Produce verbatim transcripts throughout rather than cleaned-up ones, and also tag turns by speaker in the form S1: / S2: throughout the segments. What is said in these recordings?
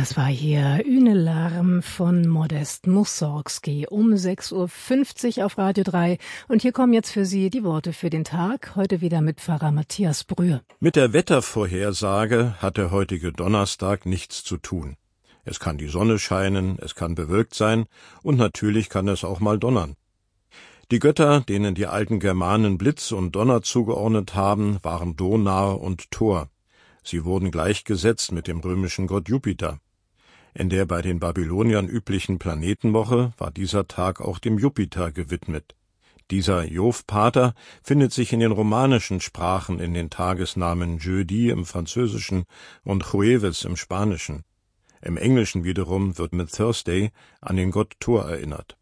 S1: Das war hier Üne-Larm von Modest Mussorgsky um sechs Uhr fünfzig auf Radio drei. Und hier kommen jetzt für Sie die Worte für den Tag, heute wieder mit Pfarrer Matthias Brühe.
S2: Mit der Wettervorhersage hat der heutige Donnerstag nichts zu tun. Es kann die Sonne scheinen, es kann bewölkt sein und natürlich kann es auch mal donnern. Die Götter, denen die alten Germanen Blitz und Donner zugeordnet haben, waren Donar und Thor. Sie wurden gleichgesetzt mit dem römischen Gott Jupiter. In der bei den Babyloniern üblichen Planetenwoche war dieser Tag auch dem Jupiter gewidmet. Dieser Jov-Pater findet sich in den romanischen Sprachen in den Tagesnamen Jeudi im Französischen und Jueves im Spanischen. Im Englischen wiederum wird mit Thursday an den Gott Thor erinnert.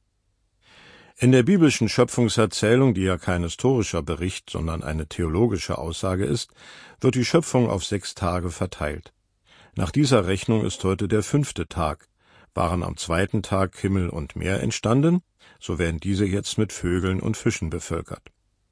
S2: In der biblischen Schöpfungserzählung, die ja kein historischer Bericht, sondern eine theologische Aussage ist, wird die Schöpfung auf sechs Tage verteilt. Nach dieser Rechnung ist heute der fünfte Tag. Waren am zweiten Tag Himmel und Meer entstanden, so werden diese jetzt mit Vögeln und Fischen bevölkert.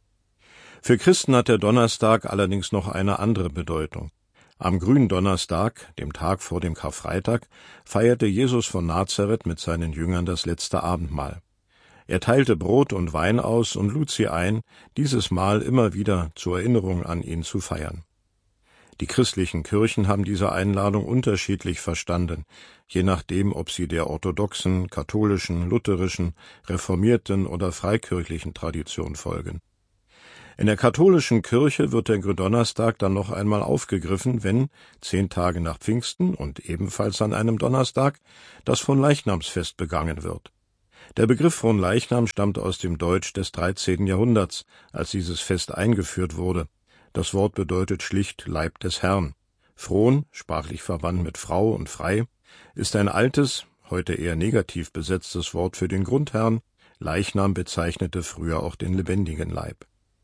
S2: Für Christen hat der Donnerstag allerdings noch eine andere Bedeutung. Am Gründonnerstag, dem Tag vor dem Karfreitag, feierte Jesus von Nazareth mit seinen Jüngern das letzte Abendmahl. Er teilte Brot und Wein aus und lud sie ein, dieses Mahl immer wieder zur Erinnerung an ihn zu feiern. Die christlichen Kirchen haben diese Einladung unterschiedlich verstanden, je nachdem, ob sie der orthodoxen, katholischen, lutherischen, reformierten oder freikirchlichen Tradition folgen. In der katholischen Kirche wird der Gründonnerstag dann noch einmal aufgegriffen, wenn, zehn Tage nach Pfingsten und ebenfalls an einem Donnerstag, das Fronleichnamsfest begangen wird. Der Begriff Fronleichnam stammt aus dem Deutsch des dreizehnten Jahrhunderts, als dieses Fest eingeführt wurde. Das Wort bedeutet schlicht Leib des Herrn. Fron, sprachlich verwandt mit Frau und frei, ist ein altes, heute eher negativ besetztes Wort für den Grundherrn. Leichnam bezeichnete früher auch den lebendigen Leib.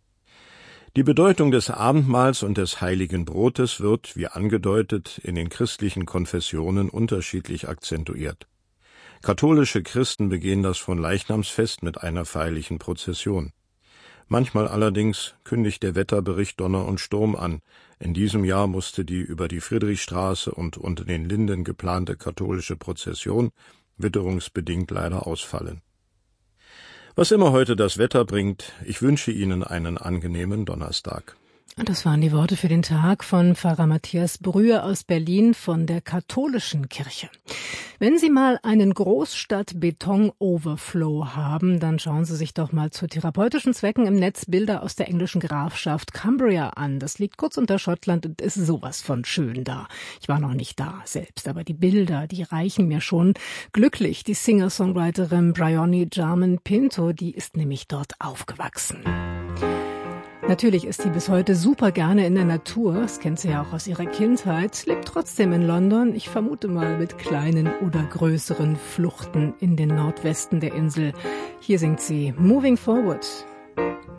S2: Die Bedeutung des Abendmahls und des heiligen Brotes wird, wie angedeutet, in den christlichen Konfessionen unterschiedlich akzentuiert. Katholische Christen begehen das Fronleichnamsfest mit einer feierlichen Prozession. Manchmal allerdings kündigt der Wetterbericht Donner und Sturm an. In diesem Jahr musste die über die Friedrichstraße und unter den Linden geplante katholische Prozession witterungsbedingt leider ausfallen. Was immer heute das Wetter bringt, ich wünsche Ihnen einen angenehmen Donnerstag.
S1: Und das waren die Worte für den Tag von Pfarrer Matthias Brühe aus Berlin von der katholischen Kirche. Wenn Sie mal einen Großstadt-Beton-Overflow haben, dann schauen Sie sich doch mal zu therapeutischen Zwecken im Netz Bilder aus der englischen Grafschaft Cumbria an. Das liegt kurz unter Schottland und ist sowas von schön da. Ich war noch nicht da selbst, aber die Bilder, die reichen mir schon glücklich. Die Singer-Songwriterin Bryony Jarman Pinto, die ist nämlich dort aufgewachsen. Natürlich ist sie bis heute super gerne in der Natur, das kennt sie ja auch aus ihrer Kindheit, lebt trotzdem in London, ich vermute mal mit kleinen oder größeren Fluchten in den Nordwesten der Insel. Hier singt sie Moving Forward.